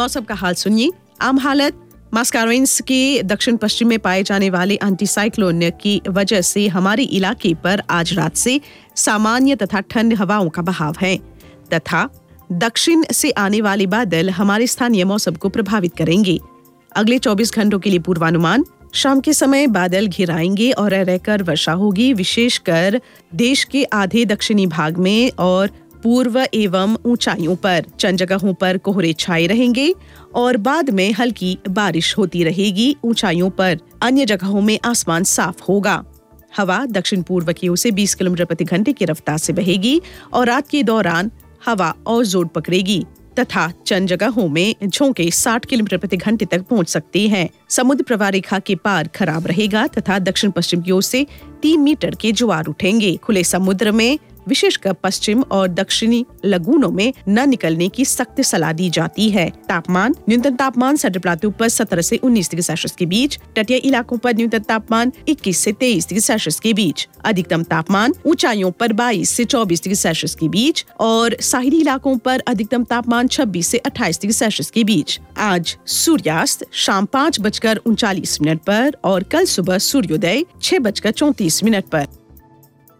मौसम का हाल सुनिए। आम हालत मास्कारेंस के दक्षिण पश्चिम में पाए जाने वाले एंटीसाइक्लोन की वजह से हमारे इलाके पर आज रात से सामान्य तथा ठंड हवाओं का बहाव है तथा दक्षिण से आने वाले बादल हमारे स्थानीय मौसम को प्रभावित करेंगे। अगले 24 घंटों के लिए पूर्वानुमान। शाम के समय बादल घिर आएंगे और रहकर वर्षा होगी, विशेषकर देश के आधे दक्षिणी भाग में और पूर्व एवं ऊंचाइयों पर। चंद जगहों पर कोहरे छाए रहेंगे और बाद में हल्की बारिश होती रहेगी ऊंचाइयों पर। अन्य जगहों में आसमान साफ होगा। हवा दक्षिण पूर्व की ओर से 20 किलोमीटर प्रति घंटे की रफ्तार से बहेगी और रात के दौरान हवा और जोर पकड़ेगी तथा चंद जगहों में झोंके 60 किलोमीटर प्रति घंटे तक पहुंच सकते हैं। समुद्र प्रवाह रेखा के पार खराब रहेगा तथा दक्षिण पश्चिम की ओर से 3 मीटर के ज्वार उठेंगे। खुले समुद्र में विशेषकर पश्चिम और दक्षिणी लगूनों में न निकलने की सख्त सलाह दी जाती है। तापमान, न्यूनतम तापमान सैडर प्लाटू पर 17 से 19 डिग्री सेल्सियस के बीच, तटीय इलाकों पर न्यूनतम तापमान 21 से 23 डिग्री सेल्सियस के बीच, अधिकतम तापमान ऊंचाइयों पर 22 से 24 डिग्री सेल्सियस के बीच और साहिली इलाकों पर अधिकतम तापमान 26 से 28 डिग्री सेल्सियस के बीच। आज सूर्यास्त शाम 5:39 पर और कल सुबह सूर्योदय 6:34 पर।